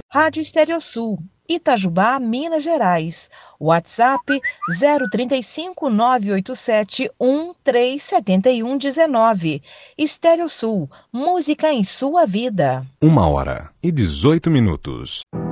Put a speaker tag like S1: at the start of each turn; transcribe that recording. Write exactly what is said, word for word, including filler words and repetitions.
S1: Rádio Estereosul, Itajubá, Minas Gerais. WhatsApp zero trinta e cinco, nove oito sete, um três sete um um nove. Estereosul, música em sua vida.
S2: Uma hora e dezoito minutos.